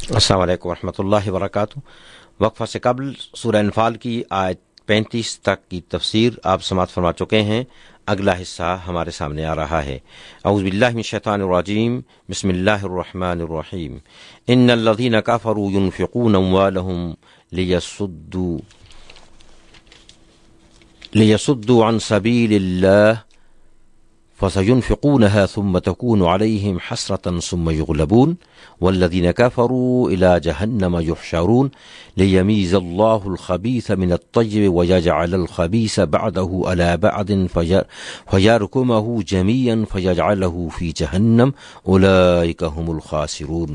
السلام علیکم ورحمۃ اللہ وبرکاتہ۔ وقفہ سے قبل سورہ انفال کی آیت 35 تک کی تفسیر آپ سماعت فرما چکے ہیں۔ اگلا حصہ ہمارے سامنے آ رہا ہے۔ اعوذ باللہ من الشیطان الرجیم، بسم اللہ الرحمن الرحیم۔ ان الذین کفروا ينفقون اموالهم لیصدوا عن سبیل اللہ فسينفقونها ثم تكون عليهم حسرة ثم يغلبون والذين كفروا إلى جهنم يحشرون ليميز الله الخبيث من الطيب ويجعل الخبيث بعده على بعض فيركمه جميعا فيجعله في جهنم أولئك هم الخاسرون۔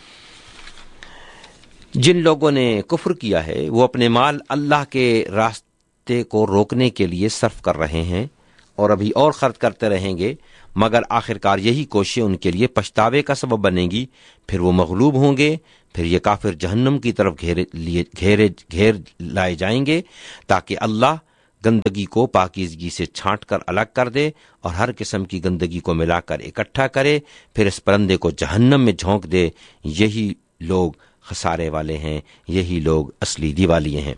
جن لوگوں نے کفر کیا ہے وہ اپنے مال اللہ کے راستے کو روکنے کے لیے صرف کر رہے ہیں اور ابھی اور خرچ کرتے رہیں گے، مگر آخرکار یہی کوششیں ان کے لیے پچھتاوے کا سبب بنے گی، پھر وہ مغلوب ہوں گے، پھر یہ کافر جہنم کی طرف گھیر لائے جائیں گے تاکہ اللہ گندگی کو پاکیزگی سے چھانٹ کر الگ کر دے اور ہر قسم کی گندگی کو ملا کر اکٹھا کرے، پھر اس پرندے کو جہنم میں جھونک دے۔ یہی لوگ خسارے والے ہیں، یہی لوگ اصلی دیوالیے ہیں۔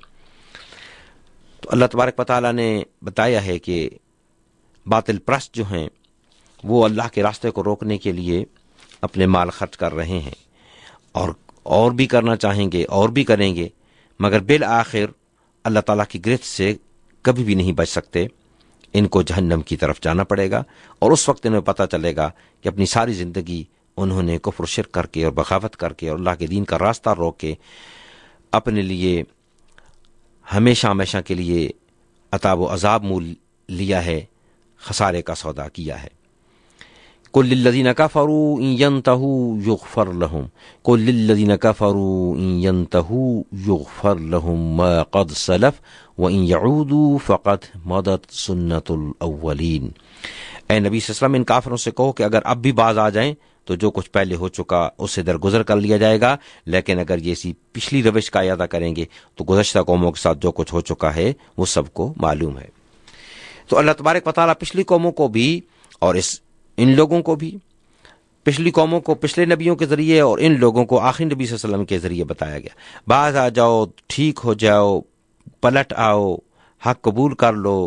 تو اللہ تبارک و تعالیٰ نے بتایا ہے کہ باطل پرست جو ہیں وہ اللہ کے راستے کو روکنے کے لیے اپنے مال خرچ کر رہے ہیں اور بھی کرنا چاہیں گے اور بھی کریں گے، مگر بالآخر اللہ تعالیٰ کی گرفت سے کبھی بھی نہیں بچ سکتے۔ ان کو جہنم کی طرف جانا پڑے گا اور اس وقت انہیں پتہ چلے گا کہ اپنی ساری زندگی انہوں نے کفر و شرک کر کے اور بغاوت کر کے اور اللہ کے دین کا راستہ روک کے اپنے لیے ہمیشہ ہمیشہ کے لیے عذاب و عذاب مول لیا ہے، خسارے کا سودا کیا ہے۔ قل للذین کفروا ان ینتہوا یغفر لہم قل للذین کفروا ان ینتہوا یغفر لہم ما قد سلف وان یعودوا فقد مضت سنت الاولین۔ اے نبی صلی اللہ علیہ وسلم، ان کافروں سے کہو کہ اگر اب بھی باز آ جائیں تو جو کچھ پہلے ہو چکا اس سے درگزر کر لیا جائے گا، لیکن اگر یہ اسی پچھلی روش کا اعادہ کریں گے تو گزشتہ قوموں کے ساتھ جو کچھ ہو چکا ہے وہ سب کو معلوم ہے۔ تو اللہ تبارک و تعالیٰ پچھلی قوموں کو بھی اور ان لوگوں کو بھی، پچھلی قوموں کو پچھلے نبیوں کے ذریعے اور ان لوگوں کو آخری نبی صلی اللہ علیہ وسلم کے ذریعے بتایا گیا۔ باز آ جاؤ، ٹھیک ہو جاؤ، پلٹ آؤ، حق قبول کر لو،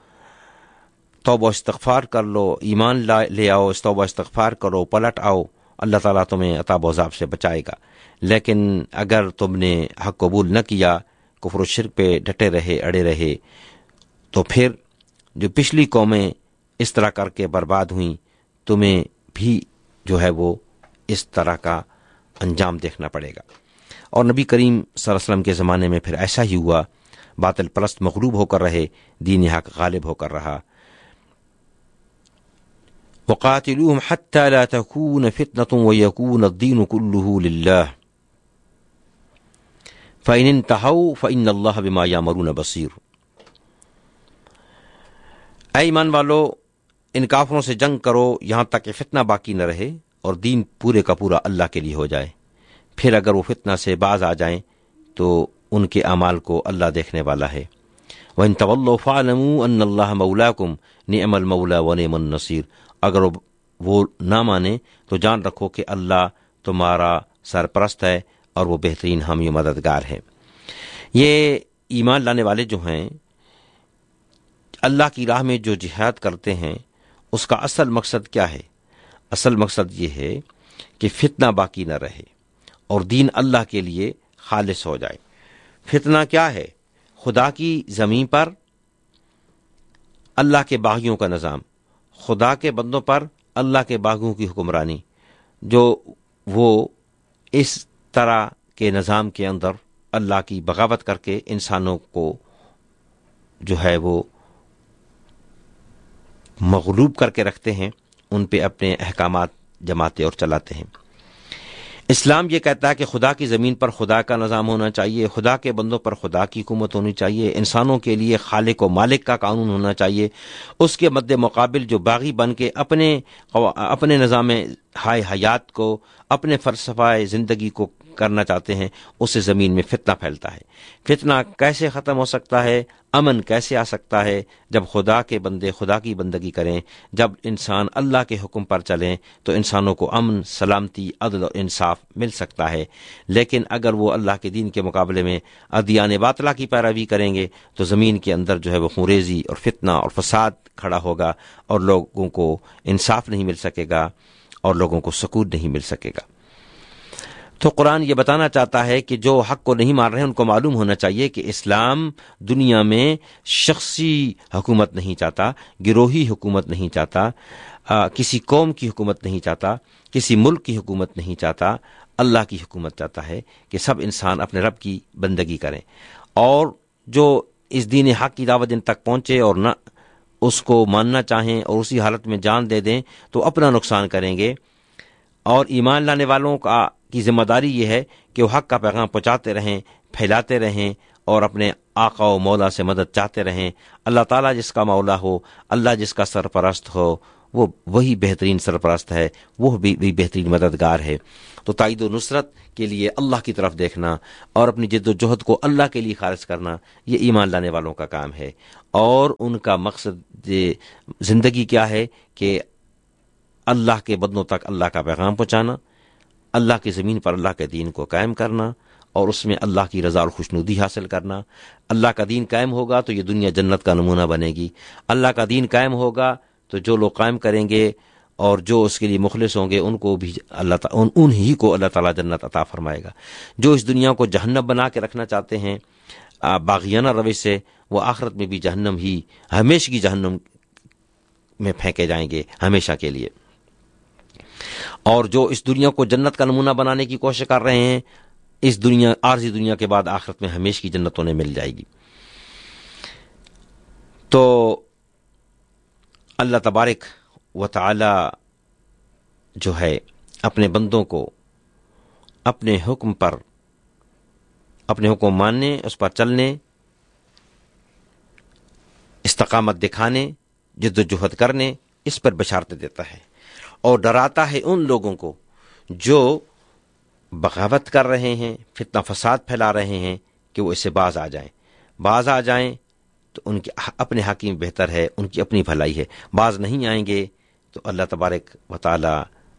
توبہ و استغفار کر لو، ایمان لے آؤ، توبہ و استغفار کرو، پلٹ آؤ، اللہ تعالیٰ تمہیں عذاب و عذاب سے بچائے گا۔ لیکن اگر تم نے حق قبول نہ کیا، کفر و شرک پہ ڈٹے رہے، اڑے رہے، تو پھر جو پچھلی قومیں اس طرح کر کے برباد ہوئیں، تمہیں بھی جو ہے وہ اس طرح کا انجام دیکھنا پڑے گا۔ اور نبی کریم صلی اللہ علیہ وسلم کے زمانے میں پھر ایسا ہی ہوا، باطل پرست مغلوب ہو کر رہے، دین حق غالب ہو کر رہا۔ وَقَاتِلُوهُمْ حَتَّى لَا تَكُونَ فِتْنَةٌ وَيَكُونَ الدِّينُ كُلُّهُ لِلَّهِ فَإِنِ انْتَهَوْا فَإِنَّ اللَّهَ بِمَا يَعْمَلُونَ بَصِيرٌ۔ اے ایمان والو، ان کافروں سے جنگ کرو یہاں تک کہ فتنہ باقی نہ رہے اور دین پورے کا پورا اللہ کے لیے ہو جائے۔ پھر اگر وہ فتنہ سے باز آ جائیں تو ان کے اعمال کو اللہ دیکھنے والا ہے۔ وَإِن تَوَلَّوْا فَاعْلَمُوا أَنَّ اللَّهَ مَوْلَاكُمْ نِعْمَ الْمَوْلَىٰ وَنِعْمَ النَّصِيرُ۔ اگر وہ نہ مانے تو جان رکھو کہ اللہ تمہارا سرپرست ہے اور وہ بہترین حامی و مددگار ہے۔ یہ ایمان لانے والے جو ہیں، اللہ کی راہ میں جو جہاد کرتے ہیں، اس کا اصل مقصد کیا ہے؟ اصل مقصد یہ ہے کہ فتنہ باقی نہ رہے اور دین اللہ کے لیے خالص ہو جائے۔ فتنہ کیا ہے؟ خدا کی زمین پر اللہ کے باغیوں کا نظام، خدا کے بندوں پر اللہ کے باغیوں کی حکمرانی، جو وہ اس طرح کے نظام کے اندر اللہ کی بغاوت کر کے انسانوں کو جو ہے وہ مغلوب کر کے رکھتے ہیں، ان پہ اپنے احکامات جماتے اور چلاتے ہیں۔ اسلام یہ کہتا ہے کہ خدا کی زمین پر خدا کا نظام ہونا چاہیے، خدا کے بندوں پر خدا کی حکومت ہونی چاہیے، انسانوں کے لیے خالق و مالک کا قانون ہونا چاہیے۔ اس کے مد مقابل جو باغی بن کے اپنے نظام ہائے حیات کو، اپنے فلسفہ زندگی کو کرنا چاہتے ہیں اس سے زمین میں فتنہ پھیلتا ہے۔ فتنہ کیسے ختم ہو سکتا ہے، امن کیسے آ سکتا ہے؟ جب خدا کے بندے خدا کی بندگی کریں، جب انسان اللہ کے حکم پر چلیں تو انسانوں کو امن، سلامتی، عدل اور انصاف مل سکتا ہے۔ لیکن اگر وہ اللہ کے دین کے مقابلے میں ادیان باطلہ کی پیروی کریں گے تو زمین کے اندر جو ہے وہ خونریزی اور فتنہ اور فساد کھڑا ہوگا، اور لوگوں کو انصاف نہیں مل سکے گا اور لوگوں کو سکون نہیں مل سکے گا۔ تو قرآن یہ بتانا چاہتا ہے کہ جو حق کو نہیں مان رہے ان کو معلوم ہونا چاہیے کہ اسلام دنیا میں شخصی حکومت نہیں چاہتا، گروہی حکومت نہیں چاہتا، کسی قوم کی حکومت نہیں چاہتا، کسی ملک کی حکومت نہیں چاہتا، اللہ کی حکومت چاہتا ہے کہ سب انسان اپنے رب کی بندگی کریں، اور جو اس دین حق کی دعوت ان تک پہنچے اور نہ اس کو ماننا چاہیں اور اسی حالت میں جان دے دیں تو اپنا نقصان کریں گے۔ اور ایمان لانے والوں کی ذمہ داری یہ ہے کہ وہ حق کا پیغام پہنچاتے رہیں، پھیلاتے رہیں اور اپنے آقا و مولا سے مدد چاہتے رہیں۔ اللہ تعالیٰ جس کا مولا ہو، اللہ جس کا سرپرست ہو، وہ وہی بہترین سرپرست ہے، وہ بھی بہترین مددگار ہے۔ تو تائید و نصرت کے لیے اللہ کی طرف دیکھنا اور اپنی جد و جہد کو اللہ کے لیے خالص کرنا، یہ ایمان لانے والوں کا کام ہے۔ اور ان کا مقصد زندگی کیا ہے کہ اللہ کے بندوں تک اللہ کا پیغام پہنچانا، اللہ کی زمین پر اللہ کے دین کو قائم کرنا اور اس میں اللہ کی رضا اور خوشنودی حاصل کرنا۔ اللہ کا دین قائم ہوگا تو یہ دنیا جنت کا نمونہ بنے گی۔ اللہ کا دین قائم ہوگا تو جو لوگ قائم کریں گے اور جو اس کے لیے مخلص ہوں گے ان کو بھی انہی کو اللہ تعالیٰ جنت عطا فرمائے گا۔ جو اس دنیا کو جہنم بنا کے رکھنا چاہتے ہیں باغیانہ روش سے، وہ آخرت میں بھی جہنم ہی، ہمیشگی جہنم میں پھینکے جائیں گے ہمیشہ کے لیے۔ اور جو اس دنیا کو جنت کا نمونہ بنانے کی کوشش کر رہے ہیں، اس دنیا، عارضی دنیا کے بعد آخرت میں ہمیشہ کی جنت انہیں مل جائے گی۔ تو اللہ تبارک و تعالی جو ہے اپنے بندوں کو اپنے حکم پر، اپنے حکم ماننے، اس پر چلنے، استقامت دکھانے، جد و جہد کرنے، اس پر بشارت دیتا ہے اور ڈراتا ہے ان لوگوں کو جو بغاوت کر رہے ہیں، فتنہ فساد پھیلا رہے ہیں، کہ وہ اس سے باز آ جائیں تو ان کے اپنے حکیم بہتر ہے، ان کی اپنی بھلائی ہے۔ باز نہیں آئیں گے تو اللہ تبارک و تعالی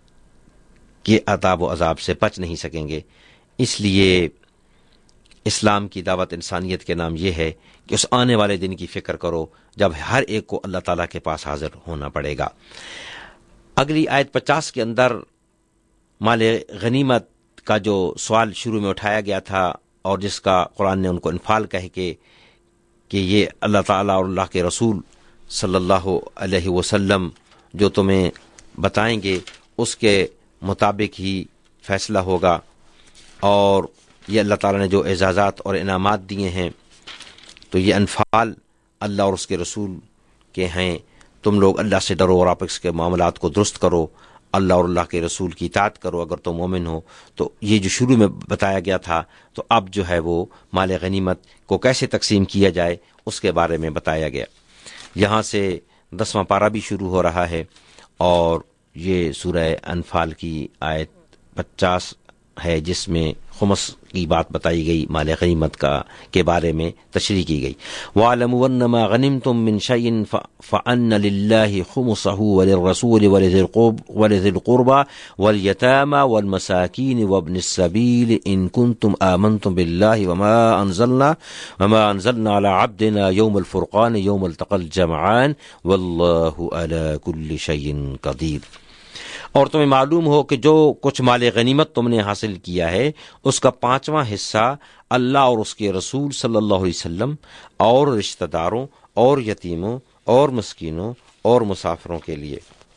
کے عذاب و عذاب سے بچ نہیں سکیں گے۔ اس لیے اسلام کی دعوت انسانیت کے نام یہ ہے کہ اس آنے والے دن کی فکر کرو جب ہر ایک کو اللہ تعالیٰ کے پاس حاضر ہونا پڑے گا۔ اگلی آیت 50 کے اندر مال غنیمت کا جو سوال شروع میں اٹھایا گیا تھا اور جس کا قرآن نے ان کو انفال کہہ کے کہ یہ اللہ تعالیٰ اور اللہ کے رسول صلی اللہ علیہ وسلم جو تمہیں بتائیں گے اس کے مطابق ہی فیصلہ ہوگا، اور یہ اللہ تعالیٰ نے جو اعزازات اور انعامات دیے ہیں تو یہ انفال اللہ اور اس کے رسول کے ہیں۔ تم لوگ اللہ سے ڈرو اور آپس کے معاملات کو درست کرو، اللہ اور اللہ کے رسول کی اطاعت کرو اگر تم مومن ہو۔ تو یہ جو شروع میں بتایا گیا تھا، تو اب جو ہے وہ مال غنیمت کو کیسے تقسیم کیا جائے اس کے بارے میں بتایا گیا۔ یہاں سے 10واں پارہ بھی شروع ہو رہا ہے، اور یہ سورہ انفال کی آیت 50 ہے جس میں خمس کی بات بتائی گئی، مال غنیمت کے بارے میں تشریح کی گئی۔ وَاعْلَمُوا أَنَّمَا غَنِمْتُم مِّن شَيْءٍ فَأَنَّ لِلَّهِ خُمُسَهُ وَلِلرَّسُولِ وَلِذِي الْقُرْبَى وَالْيَتَامَى وَالْمَسَاكِينِ وَابْنِ السَّبِيلِ إِن كُنتُمْ آمَنتُم بِاللَّهِ وَمَا أَنزَلْنَا عَلَى عَبْدِنَا يَوْمَ الْفُرْقَانِ يَوْمَ الْتَقَى الْجَمْعَانِ وَاللَّهُ عَلَى كُلِّ شَيْءٍ قَدِيرٌ۔ اور تمہیں معلوم ہو کہ جو کچھ مال غنیمت تم نے حاصل کیا ہے اس کا 5واں حصہ اللہ اور اس کے رسول صلی اللہ علیہ وسلم اور رشتہ داروں اور یتیموں اور مسکینوں اور مسافروں کے لیے۔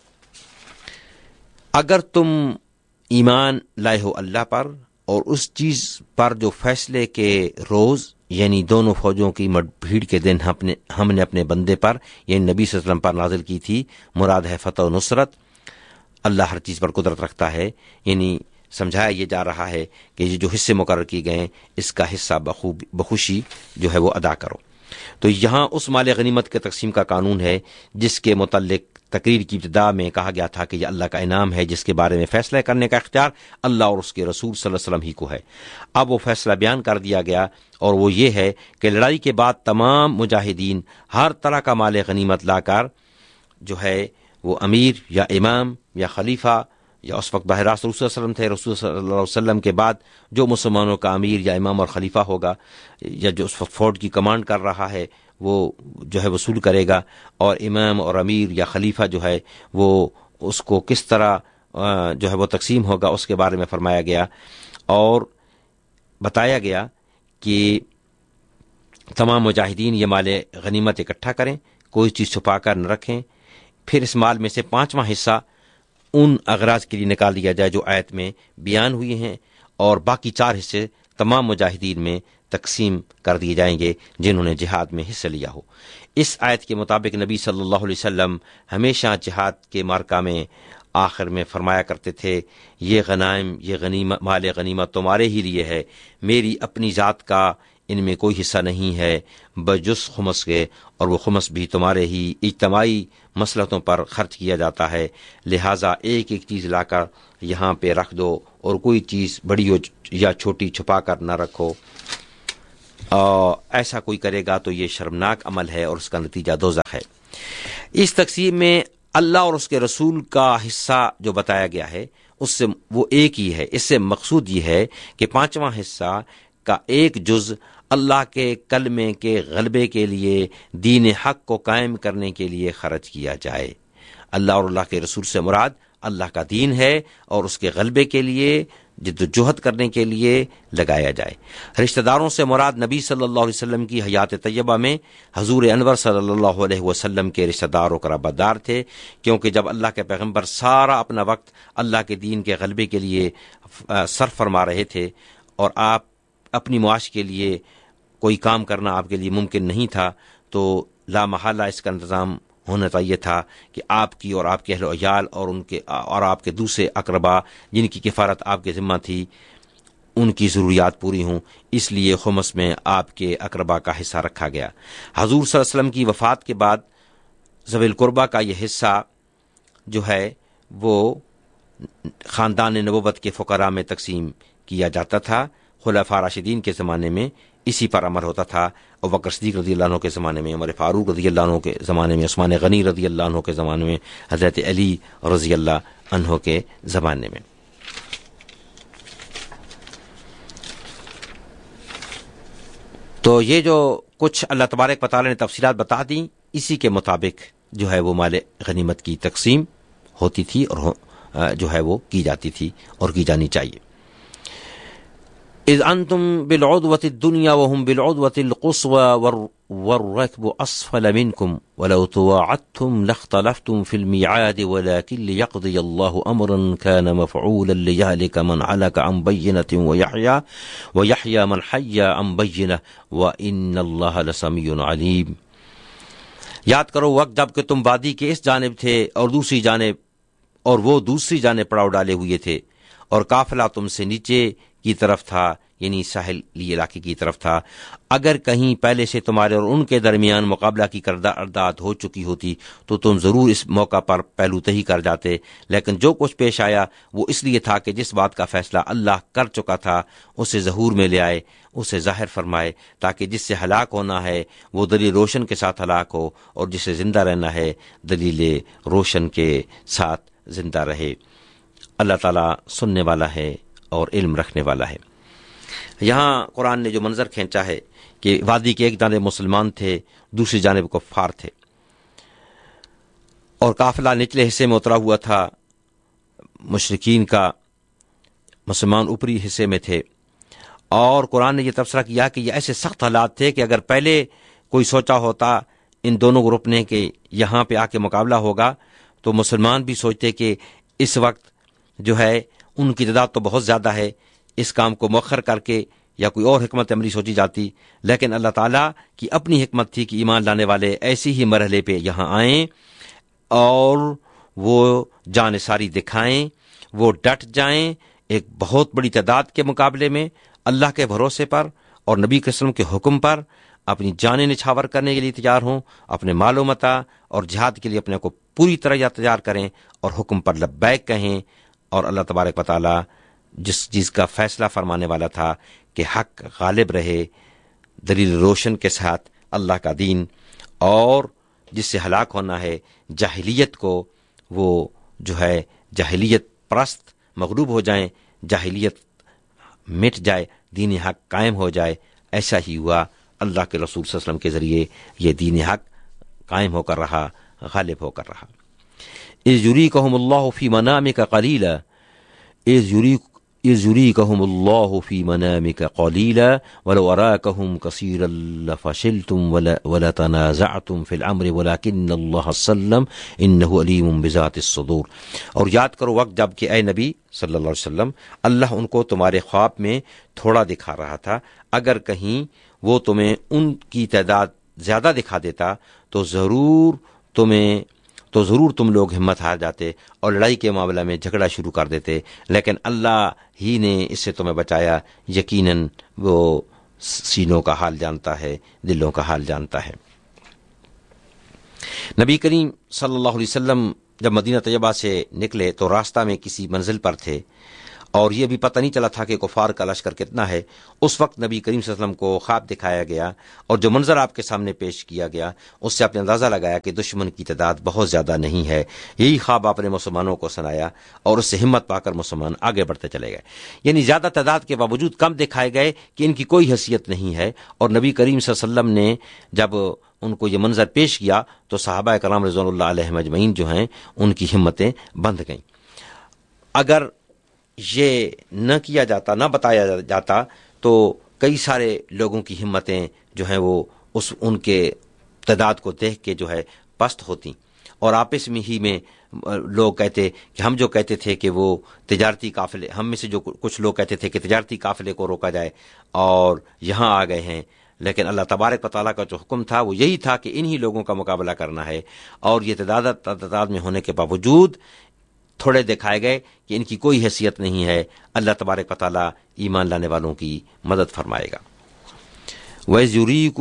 اگر تم ایمان لائے ہو اللہ پر اور اس چیز پر جو فیصلے کے روز یعنی دونوں فوجوں کی بھیڑ کے دن ہم نے اپنے بندے پر یعنی نبی صلی اللہ علیہ وسلم پر نازل کی تھی، مراد ہے فتح و نصرت۔ اللہ ہر چیز پر قدرت رکھتا ہے، یعنی سمجھایا یہ جا رہا ہے کہ یہ جو حصے مقرر کیے گئے اس کا حصہ بخوشی جو ہے وہ ادا کرو۔ تو یہاں اس مال غنیمت کے تقسیم کا قانون ہے جس کے متعلق تقریر کی ابتدا میں کہا گیا تھا کہ یہ اللہ کا انعام ہے جس کے بارے میں فیصلہ کرنے کا اختیار اللہ اور اس کے رسول صلی اللہ علیہ وسلم ہی کو ہے۔ اب وہ فیصلہ بیان کر دیا گیا، اور وہ یہ ہے کہ لڑائی کے بعد تمام مجاہدین ہر طرح کا مال غنیمت لا کر جو ہے وہ امیر یا امام یا خلیفہ، یا اس وقت براہ راست رسول صلی اللہ علیہ وسلم تھے، رسول صلی اللہ علیہ وسلم کے بعد جو مسلمانوں کا امیر یا امام اور خلیفہ ہوگا، یا جو اس وقت فوج کی کمانڈ کر رہا ہے، وہ جو ہے وصول کرے گا، اور امام اور امیر یا خلیفہ جو ہے وہ اس کو کس طرح جو ہے وہ تقسیم ہوگا اس کے بارے میں فرمایا گیا، اور بتایا گیا کہ تمام مجاہدین یہ مال غنیمت اکٹھا کریں، کوئی چیز چھپا کر نہ رکھیں، پھر اس مال میں سے 5واں حصہ ان اغراض کے لیے نکال دیا جائے جو آیت میں بیان ہوئی ہیں، اور باقی 4 حصے تمام مجاہدین میں تقسیم کر دیے جائیں گے جنہوں نے جہاد میں حصہ لیا ہو۔ اس آیت کے مطابق نبی صلی اللہ علیہ وسلم ہمیشہ جہاد کے معرکہ میں آخر میں فرمایا کرتے تھے، یہ غنائم، یہ مال غنیمت تمہارے ہی لیے ہے، میری اپنی ذات کا ان میں کوئی حصہ نہیں ہے بجز خمس کے، اور وہ خمس بھی تمہارے ہی اجتماعی مصلحتوں پر خرچ کیا جاتا ہے، لہٰذا ایک ایک چیز لا کر یہاں پہ رکھ دو، اور کوئی چیز بڑی یا چھوٹی چھپا کر نہ رکھو، ایسا کوئی کرے گا تو یہ شرمناک عمل ہے اور اس کا نتیجہ دوزخ ہے۔ اس تقسیم میں اللہ اور اس کے رسول کا حصہ جو بتایا گیا ہے اس سے وہ ایک ہی ہے، اس سے مقصود یہ ہے کہ 5واں حصہ کا ایک جز اللہ کے کلمے کے غلبے کے لیے، دین حق کو قائم کرنے کے لیے خرچ کیا جائے۔ اللہ اور اللہ کے رسول سے مراد اللہ کا دین ہے، اور اس کے غلبے کے لیے جد و جہد کرنے کے لیے لگایا جائے۔ رشتہ داروں سے مراد نبی صلی اللہ علیہ وسلم کی حیات طیبہ میں حضور انور صلی اللہ علیہ وسلم کے رشتہ دار و قرابت دار تھے، کیونکہ جب اللہ کے پیغمبر سارا اپنا وقت اللہ کے دین کے غلبے کے لیے صرف فرما رہے تھے، اور آپ اپنی معاش کے لیے کوئی کام کرنا آپ کے لیے ممکن نہیں تھا، تو لا محالہ اس کا انتظام ہونا چاہیے تھا کہ آپ کی اور آپ کے اہل و عیال اور آپ کے دوسرے اقربا جن کی کفالت آپ کے ذمہ تھی ان کی ضروریات پوری ہوں، اس لیے خمس میں آپ کے اقربا کا حصہ رکھا گیا۔ حضور صلی اللہ علیہ وسلم کی وفات کے بعد ذوی القربہ کا یہ حصہ جو ہے وہ خاندان نبوت کے فقراء میں تقسیم کیا جاتا تھا۔ خلفاء راشدین کے زمانے میں اسی پر عمل ہوتا تھا، ابوبکر صدیق رضی اللہ عنہ کے زمانے میں، عمر فاروق رضی اللہ عنہ کے زمانے میں، عثمان غنی رضی اللہ عنہ کے زمانے میں، حضرت علی رضی اللہ عنہ کے زمانے میں۔ تو یہ جو کچھ اللہ تبارک و تعالی نے تفصیلات بتا دیں، اسی کے مطابق جو ہے وہ مال غنیمت کی تقسیم ہوتی تھی اور جو ہے وہ کی جاتی تھی اور کی جانی چاہیے۔ اذ انتم بالعدوة الدنيا وهم بالعدوة القصوى والركب اسفل منكم ولو تواعدتم لاختلفتم في الميعاد ولكن ليقضي الله امرا كان مفعولا ليهلك من هلك عن بينة ويحيى من حي عن بينة وان الله لسميع عليم۔ یاد کرو وقت جب کہ تم وادی کے اس جانب تھے اور وہ دوسری جانب پڑاؤ ڈالے ہوئے تھے، اور قافلہ تم سے نیچے کی طرف تھا، یعنی ساحلی علاقے کی طرف تھا۔ اگر کہیں پہلے سے تمہارے اور ان کے درمیان مقابلہ کی قرارداد ہو چکی ہوتی تو تم ضرور اس موقع پر پہلو تہی کر جاتے، لیکن جو کچھ پیش آیا وہ اس لیے تھا کہ جس بات کا فیصلہ اللہ کر چکا تھا اسے ظہور میں لے آئے، اسے ظاہر فرمائے، تاکہ جس سے ہلاک ہونا ہے وہ دلیل روشن کے ساتھ ہلاک ہو، اور جسے زندہ رہنا ہے دلیل روشن کے ساتھ زندہ رہے۔ اللہ تعالیٰ سننے والا ہے اور علم رکھنے والا ہے۔ یہاں قرآن نے جو منظر کھینچا ہے کہ وادی کے ایک جانب مسلمان تھے، دوسری جانب کفار تھے، اور قافلہ نچلے حصے میں اترا ہوا تھا مشرکین کا، مسلمان اوپری حصے میں تھے، اور قرآن نے یہ تبصرہ کیا کہ یہ ایسے سخت حالات تھے کہ اگر پہلے کوئی سوچا ہوتا ان دونوں گروپ نے کہ یہاں پہ آ کے مقابلہ ہوگا، تو مسلمان بھی سوچتے کہ اس وقت جو ہے ان کی تعداد تو بہت زیادہ ہے، اس کام کو مؤخر کر کے یا کوئی اور حکمت عملی سوچی جاتی، لیکن اللہ تعالیٰ کی اپنی حکمت تھی کہ ایمان لانے والے ایسی ہی مرحلے پہ یہاں آئیں اور وہ جان ساری دکھائیں، وہ ڈٹ جائیں ایک بہت بڑی تعداد کے مقابلے میں اللہ کے بھروسے پر اور نبی کے وسلم کے حکم پر، اپنی جانیں نچھاور کرنے کے لیے تیار ہوں، اپنے مال و متاع اور جہاد کے لیے اپنے کو پوری طرح تیار کریں اور حکم پر لبیک کہیں، اور اللہ تبارک و تعالی جس چیز کا فیصلہ فرمانے والا تھا کہ حق غالب رہے دلیل روشن کے ساتھ اللہ کا دین، اور جس سے ہلاک ہونا ہے جاہلیت کو، وہ جو ہے جاہلیت پرست مغلوب ہو جائیں، جاہلیت مٹ جائے، دین حق قائم ہو جائے۔ ایسا ہی ہوا، اللہ کے رسول صلی اللہ علیہ وسلم کے ذریعے یہ دین حق قائم ہو کر رہا، غالب ہو کر رہا۔ اذ یریکہم اللہ فی منامک قلیلا اذ یریکہم اللہ فی منامک قلیلا ولو اراکہم کثیرا لفشلتم ولتنازعتم فی الامر ولکن اللہ سلم انہ علیم بذات الصدور۔ اور یاد کرو وقت جب کہ اے نبی صلی اللہ علیہ وسلم اللہ ان کو تمہارے خواب میں تھوڑا دکھا رہا تھا، اگر کہیں وہ تمہیں ان کی تعداد زیادہ دکھا دیتا تو ضرور تم لوگ ہمت ہار جاتے اور لڑائی کے معاملہ میں جھگڑا شروع کر دیتے، لیکن اللہ ہی نے اس سے تمہیں بچایا، یقیناً وہ سینوں کا حال جانتا ہے، دلوں کا حال جانتا ہے۔ نبی کریم صلی اللہ علیہ وسلم جب مدینہ طیبہ سے نکلے تو راستہ میں کسی منزل پر تھے، اور یہ بھی پتہ نہیں چلا تھا کہ کفار کا لشکر کتنا ہے۔ اس وقت نبی کریم صلی اللہ علیہ وسلم کو خواب دکھایا گیا، اور جو منظر آپ کے سامنے پیش کیا گیا اس سے آپ نے اندازہ لگایا کہ دشمن کی تعداد بہت زیادہ نہیں ہے۔ یہی خواب آپ نے مسلمانوں کو سنایا، اور اس سے ہمت پا کر مسلمان آگے بڑھتے چلے گئے۔ یعنی زیادہ تعداد کے باوجود کم دکھائے گئے کہ ان کی کوئی حیثیت نہیں ہے، اور نبی کریم صلی اللہ علیہ وسلم نے جب ان کو یہ منظر پیش کیا تو صحابہ کرام رضوان اللہ علیہم اجمعین جو ہیں ان کی ہمتیں بندھ گئیں۔ اگر یہ نہ کیا جاتا، نہ بتایا جاتا، تو کئی سارے لوگوں کی ہمتیں جو ہیں وہ ان کے تعداد کو دیکھ کے جو ہے پست ہوتی، اور آپس میں ہی میں لوگ کہتے کہ ہم جو کہتے تھے کہ وہ تجارتی قافلے، ہم میں سے جو کچھ لوگ کہتے تھے کہ تجارتی قافلے کو روکا جائے، اور یہاں آ گئے ہیں، لیکن اللہ تبارک و تعالیٰ کا جو حکم تھا وہ یہی تھا کہ انہی لوگوں کا مقابلہ کرنا ہے، اور یہ تعداد میں ہونے کے باوجود تھوڑے دکھائے گئے کہ ان کی کوئی حیثیت نہیں ہے۔ اللہ تبارک و تعالیٰ ایمان لانے والوں کی مدد فرمائے گا۔ وَإِذْ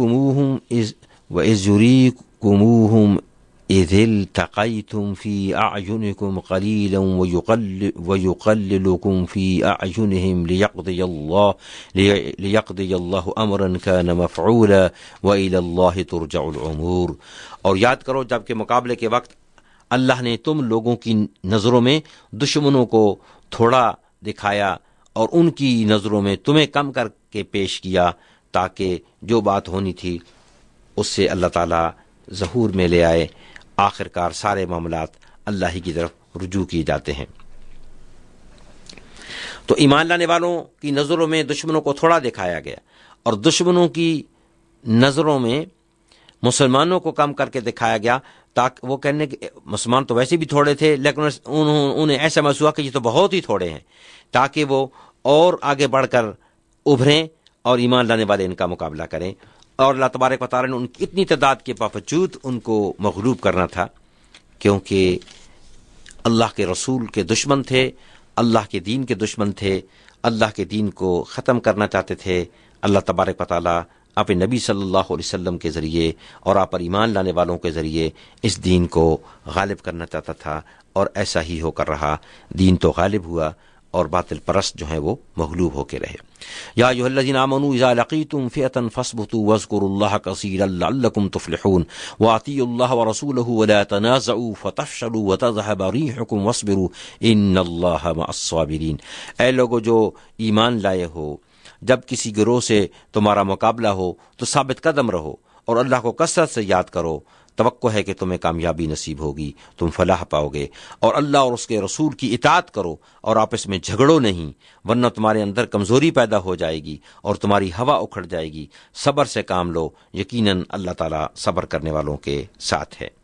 يُرِيكُمُوهُمْ إِذِ الْتَقَيْتُمْ فِي أَعْيُنِكُمْ قَلِيلًا وَيُقَلِّلُكُمْ فِي أَعْيُنِهِمْ لِيَقْضِيَ اللَّهُ أَمْرًا كَانَ مَفْعُولًا وَإِلَى اللَّهِ تُرْجَعُ الْأُمُورُ۔ اور یاد کرو جب کہ مقابلے کے وقت اللہ نے تم لوگوں کی نظروں میں دشمنوں کو تھوڑا دکھایا اور ان کی نظروں میں تمہیں کم کر کے پیش کیا، تاکہ جو بات ہونی تھی اس سے اللہ تعالیٰ ظہور میں لے آئے۔ آخر کار سارے معاملات اللہ ہی کی طرف رجوع کیے جاتے ہیں۔ تو ایمان لانے والوں کی نظروں میں دشمنوں کو تھوڑا دکھایا گیا، اور دشمنوں کی نظروں میں مسلمانوں کو کم کر کے دکھایا گیا، تاکہ وہ کہنے کہ مسلمان تو ویسے بھی تھوڑے تھے، لیکن انہیں ایسا محسوس ہوا کہ یہ تو بہت ہی تھوڑے ہیں، تاکہ وہ اور آگے بڑھ کر ابھریں اور ایمان لانے والے ان کا مقابلہ کریں۔ اور اللہ تبارک و تعالیٰ نے ان کی اتنی تعداد کے باوجود ان کو مغلوب کرنا تھا، کیونکہ اللہ کے رسول کے دشمن تھے، اللہ کے دین کے دشمن تھے، اللہ کے دین کو ختم کرنا چاہتے تھے۔ اللہ تبارک و تعالیٰ اپنے نبی صلی اللہ علیہ وسلم کے ذریعے اور آپ پر ایمان لانے والوں کے ذریعے اس دین کو غالب کرنا چاہتا تھا، اور ایسا ہی ہو کر رہا۔ دین تو غالب ہوا اور باطل پرست جو ہیں وہ مغلوب ہو کے رہے۔ یا ایھا الذین آمنوا اذا لقیتم فئۃ فاثبتوا واذکروا اللہ کثیرا لعلکم تفلحون واطیعوا اللہ ورسولہ ولا تنازعوا فتفشلوا وتذهب ریحکم واصبروا ان اللہ مع الصابرین۔ اے لوگو جو ایمان لائے ہو، جب کسی گروہ سے تمہارا مقابلہ ہو تو ثابت قدم رہو اور اللہ کو کثرت سے یاد کرو، توقع ہے کہ تمہیں کامیابی نصیب ہوگی، تم فلاح پاؤ گے۔ اور اللہ اور اس کے رسول کی اطاعت کرو اور آپس میں جھگڑو نہیں، ورنہ تمہارے اندر کمزوری پیدا ہو جائے گی اور تمہاری ہوا اکھڑ جائے گی۔ صبر سے کام لو، یقیناً اللہ تعالیٰ صبر کرنے والوں کے ساتھ ہے۔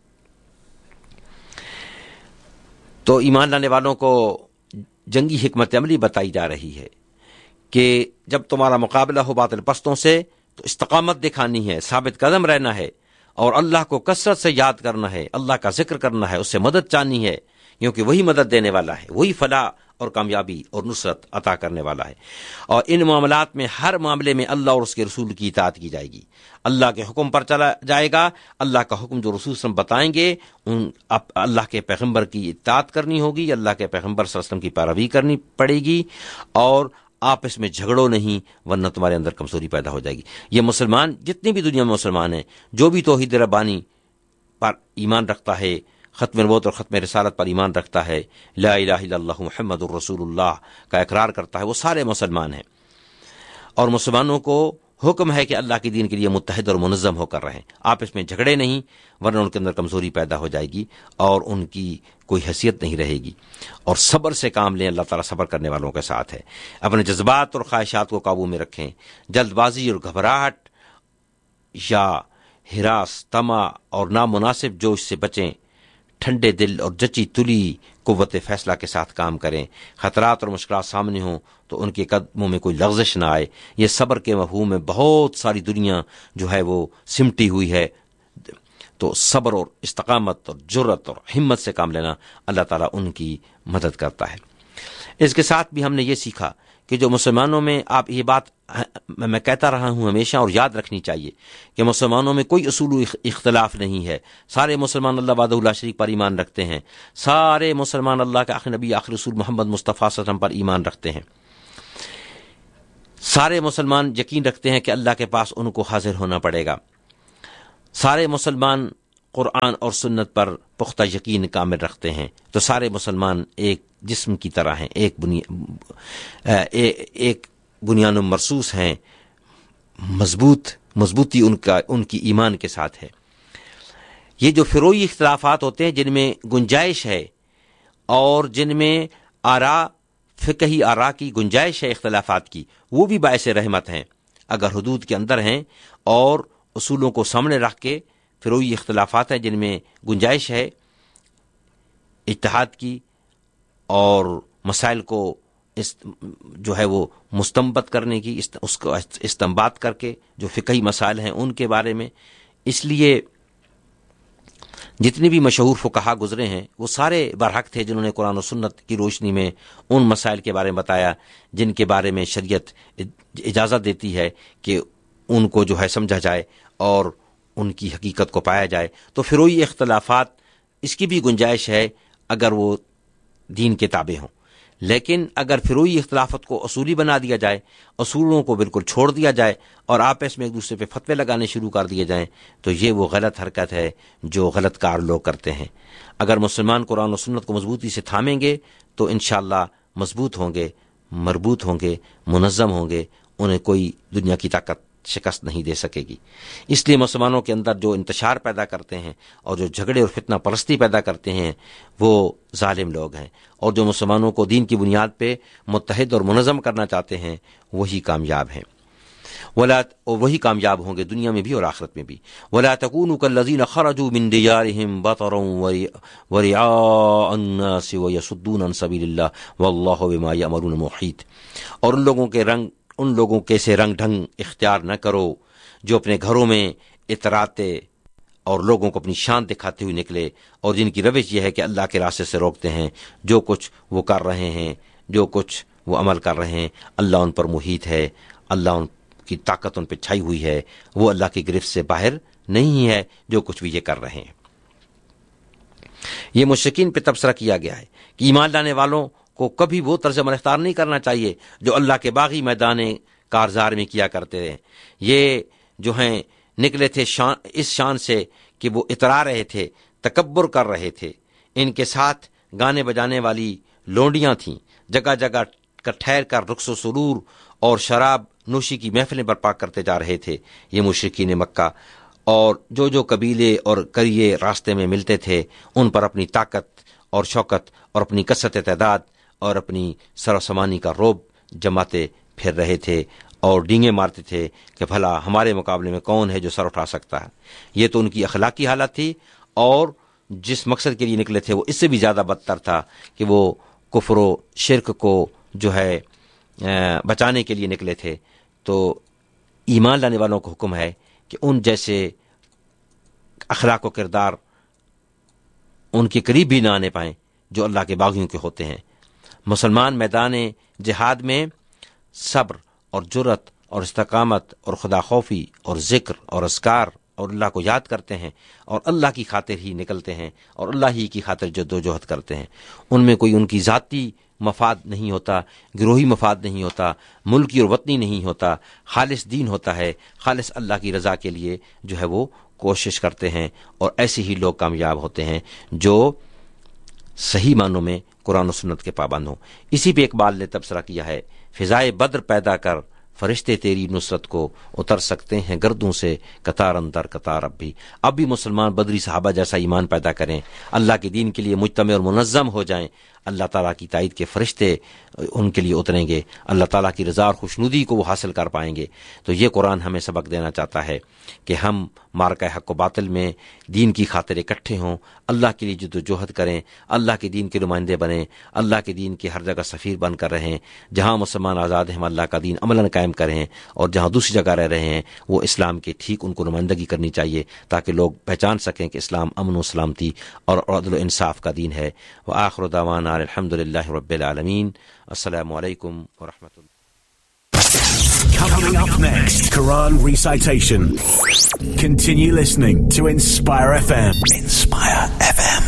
تو ایمان لانے والوں کو جنگی حکمت عملی بتائی جا رہی ہے کہ جب تمہارا مقابلہ ہو باطل پرستوں سے تو استقامت دکھانی ہے، ثابت قدم رہنا ہے، اور اللہ کو کثرت سے یاد کرنا ہے، اللہ کا ذکر کرنا ہے، اس سے مدد چاہنی ہے، کیونکہ وہی مدد دینے والا ہے، وہی فلاح اور کامیابی اور نصرت عطا کرنے والا ہے۔ اور ان معاملات میں ہر معاملے میں اللہ اور اس کے رسول کی اطاعت کی جائے گی، اللہ کے حکم پر چلا جائے گا، اللہ کا حکم جو رسول صلی اللہ علیہ وسلم بتائیں گے اللہ کے پیغمبر کی اطاعت کرنی ہوگی، اللہ کے پیغمبر صلی اللہ علیہ وسلم کی پیروی کرنی پڑے گی، اور آپس میں جھگڑو نہیں، ورنہ تمہارے اندر کمزوری پیدا ہو جائے گی۔ یہ مسلمان جتنی بھی دنیا میں مسلمان ہیں، جو بھی توحید ربانی پر ایمان رکھتا ہے، ختم نبوت اور ختم رسالت پر ایمان رکھتا ہے، لا الہ الا اللہ محمد الرسول اللہ کا اقرار کرتا ہے، وہ سارے مسلمان ہیں۔ اور مسلمانوں کو حکم ہے کہ اللہ کے دین کے لیے متحد اور منظم ہو کر رہیں، آپس میں جھگڑے نہیں، ورنہ ان کے اندر کمزوری پیدا ہو جائے گی اور ان کی کوئی حیثیت نہیں رہے گی۔ اور صبر سے کام لیں، اللہ تعالیٰ صبر کرنے والوں کے ساتھ ہے۔ اپنے جذبات اور خواہشات کو قابو میں رکھیں، جلد بازی اور گھبراہٹ یا ہراس، طمع اور نامناسب جوش سے بچیں، ٹھنڈے دل اور جچی تلی قوت فیصلہ کے ساتھ کام کریں۔ خطرات اور مشکلات سامنے ہوں تو ان کے قدموں میں کوئی لغزش نہ آئے۔ یہ صبر کے مفہوم میں بہت ساری دنیا جو ہے وہ سمٹی ہوئی ہے، تو صبر اور استقامت اور جرت اور ہمت سے کام لینا اللہ تعالیٰ ان کی مدد کرتا ہے۔ اس کے ساتھ بھی ہم نے یہ سیکھا کہ جو مسلمانوں میں، آپ یہ بات میں کہتا رہا ہوں ہمیشہ اور یاد رکھنی چاہیے کہ مسلمانوں میں کوئی اصول و اختلاف نہیں ہے، سارے مسلمان اللہ وحدہ لا شریک پر ایمان رکھتے ہیں، سارے مسلمان اللہ کے آخری نبی آخری رسول محمد مصطفیٰ صلی اللہ علیہ وسلم پر ایمان رکھتے ہیں، سارے مسلمان یقین رکھتے ہیں کہ اللہ کے پاس ان کو حاضر ہونا پڑے گا، سارے مسلمان قرآن اور سنت پر پختہ یقین کامل رکھتے ہیں، تو سارے مسلمان ایک جسم کی طرح ہیں، ایک بنیان مرصوص ہیں، مضبوطی ان کی ایمان کے ساتھ ہے۔ یہ جو فروعی اختلافات ہوتے ہیں جن میں گنجائش ہے اور جن میں فقہی آراء کی گنجائش ہے اختلافات کی، وہ بھی باعث رحمت ہیں اگر حدود کے اندر ہیں اور اصولوں کو سامنے رکھ کے۔ فروعی اختلافات ہیں جن میں گنجائش ہے اجتہاد کی اور مسائل کو جو ہے وہ مستنبط کرنے کی، اس کو استنباط کر کے جو فقہی مسائل ہیں ان کے بارے میں۔ اس لیے جتنے بھی مشہور فقہا گزرے ہیں وہ سارے برحق تھے جنہوں نے قرآن و سنت کی روشنی میں ان مسائل کے بارے میں بتایا جن کے بارے میں شریعت اجازت دیتی ہے کہ ان کو جو ہے سمجھا جائے اور ان کی حقیقت کو پایا جائے۔ تو فروعی اختلافات اس کی بھی گنجائش ہے اگر وہ دین کے تابع ہوں، لیکن اگر فروعی اختلافات کو اصولی بنا دیا جائے، اصولوں کو بالکل چھوڑ دیا جائے اور آپس میں ایک دوسرے پہ فتوے لگانے شروع کر دیے جائیں، تو یہ وہ غلط حرکت ہے جو غلط کار لوگ کرتے ہیں۔ اگر مسلمان قرآن و سنت کو مضبوطی سے تھامیں گے تو انشاءاللہ مضبوط ہوں گے، مربوط ہوں گے، منظم ہوں گے، انہیں کوئی دنیا کی طاقت شکست نہیں دے سکے گی۔ اس لیے مسلمانوں کے اندر جو انتشار پیدا کرتے ہیں اور جو جھگڑے اور فتنہ پرستی پیدا کرتے ہیں وہ ظالم لوگ ہیں، اور جو مسلمانوں کو دین کی بنیاد پہ متحد اور منظم کرنا چاہتے ہیں وہی کامیاب ہیں، وہی کامیاب ہوں گے دنیا میں بھی اور آخرت میں بھی۔ وَلَا تَكُونُوا كَالَّذِينَ خَرَجُوا مِن دِيَارِهِمْ بَطَرًا وَرِئَاءَ النَّاسِ وَيَصُدُّونَ عَن سَبِيلِ اللَّهِ وَاللَّهُ بِمَا يَعْمَلُونَ مُحِيطٌ۔ اور ان لوگوں کے سے رنگ ڈھنگ اختیار نہ کرو جو اپنے گھروں میں اتراتے اور لوگوں کو اپنی شان دکھاتے ہوئے نکلے، اور جن کی روش یہ ہے کہ اللہ کے راستے سے روکتے ہیں، جو کچھ وہ کر رہے ہیں، جو کچھ وہ عمل کر رہے ہیں، اللہ ان پر محیط ہے، اللہ ان کی طاقت ان پہ چھائی ہوئی ہے، وہ اللہ کی گرفت سے باہر نہیں ہے جو کچھ بھی یہ کر رہے ہیں۔ یہ مشرکین پہ تبصرہ کیا گیا ہے کہ ایمان لانے والوں کو کبھی وہ طرز عمل اختیار نہیں کرنا چاہیے جو اللہ کے باغی میدان کارزار میں کیا کرتے ہیں۔ یہ جو ہیں نکلے تھے اس شان سے کہ وہ اترا رہے تھے، تکبر کر رہے تھے، ان کے ساتھ گانے بجانے والی لونڈیاں تھیں، جگہ جگہ ٹھہر کر رقص و سرور اور شراب نوشی کی محفلیں برپا کرتے جا رہے تھے یہ مشرکین مکہ، اور جو قبیلے اور قریے راستے میں ملتے تھے ان پر اپنی طاقت اور شوکت اور اپنی کثرت تعداد اور اپنی سر و سامانی کا روب جماتے پھر رہے تھے اور ڈینگیں مارتے تھے کہ بھلا ہمارے مقابلے میں کون ہے جو سر اٹھا سکتا ہے۔ یہ تو ان کی اخلاقی حالت تھی، اور جس مقصد کے لیے نکلے تھے وہ اس سے بھی زیادہ بدتر تھا کہ وہ کفر و شرک کو جو ہے بچانے کے لیے نکلے تھے۔ تو ایمان لانے والوں کو حکم ہے کہ ان جیسے اخلاق و کردار ان کے قریب بھی نہ آنے پائیں، جو اللہ کے باغیوں کے ہوتے ہیں۔ مسلمان میدان جہاد میں صبر اور جرت اور استقامت اور خدا خوفی اور ذکر اور اذکار اور اللہ کو یاد کرتے ہیں اور اللہ کی خاطر ہی نکلتے ہیں اور اللہ ہی کی خاطر جدوجہد کرتے ہیں۔ ان میں کوئی ان کی ذاتی مفاد نہیں ہوتا، گروہی مفاد نہیں ہوتا، ملکی اور وطنی نہیں ہوتا، خالص دین ہوتا ہے، خالص اللہ کی رضا کے لیے جو ہے وہ کوشش کرتے ہیں، اور ایسے ہی لوگ کامیاب ہوتے ہیں جو صحیح معنوں میں قرآن و سنت کے پابند ہوں۔ اسی پہ اقبال نے تبصرہ کیا ہے، فضائے بدر پیدا کر فرشتے تیری نصرت کو اتر سکتے ہیں گردوں سے قطار اندر قطار۔ اب بھی مسلمان بدری صحابہ جیسا ایمان پیدا کریں، اللہ کے دین کے لیے مجتمع اور منظم ہو جائیں، اللہ تعالیٰ کی تائید کے فرشتے ان کے لیے اتریں گے، اللہ تعالیٰ کی رضا اور خوشنودی کو وہ حاصل کر پائیں گے۔ تو یہ قرآن ہمیں سبق دینا چاہتا ہے کہ ہم معرکہ حق و باطل میں دین کی خاطر اکٹھے ہوں، اللہ کے لیے جد و جہد کریں، اللہ کے دین کے نمائندے بنیں، اللہ کے دین کے ہر جگہ سفیر بن کر رہیں۔ جہاں مسلمان آزاد ہیں ہم اللہ کا دین عملاً قائم کریں، اور جہاں دوسری جگہ رہ رہے ہیں وہ اسلام کے ٹھیک ان کو نمائندگی کرنی چاہیے، تاکہ لوگ پہچان سکیں کہ اسلام امن و سلامتی اور عدل و انصاف کا دین ہے۔ وآخر دعوانا الحمد للہ رب العالمین۔ السلام علیکم ورحمۃ اللہ۔ Coming up next, Quran recitation. Continue listening to Inspire FM. Inspire FM.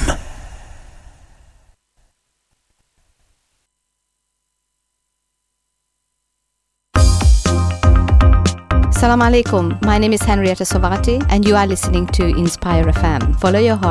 Assalamu alaikum. My name is Henrietta Sovati and you are listening to Inspire FM. Follow your heart.